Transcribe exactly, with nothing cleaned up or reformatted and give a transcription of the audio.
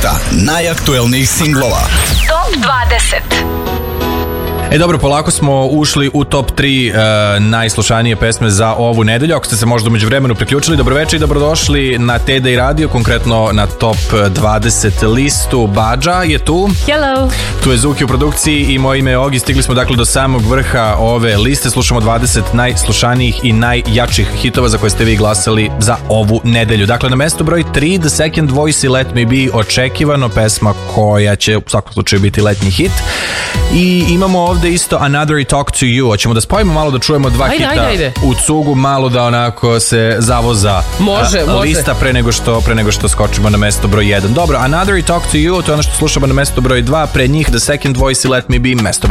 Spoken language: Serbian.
lista najaktuelnijih singlova. Top dvadeset. E dobro, polako smo ušli u top tri uh, najslušanije pesme za ovu nedelju. Ako ste se možda umeđu vremenu priključili, dobroveče i dobrodošli na T D Radio, konkretno na top dvadeset listu. Badža je tu. Hello. Tu je Zuki u produkciji i moje ime je Ogi. Stigli smo dakle do samog vrha ove liste. Slušamo dvadeset najslušanijih i najjačih hitova za koje ste vi glasali za ovu nedelju. Dakle, na mesto broj tri, The Second Voice i Let Me Be, očekivano, pesma koja će u svakom slučaju biti letnji hit. I imamo ovde isto Another I Talk To You. Hoćemo da spojimo malo, da čujemo dva ajde, hita ajde, ajde. u cugu, malo da onako se zavoza može, a, može. lista pre nego što pre nego što skočimo na mesto broj jedan. Dobro, Another I Talk To You, to je ono što slušamo na mesto broj dva, pre njih The Second Voice i Let Me Be, mesto broj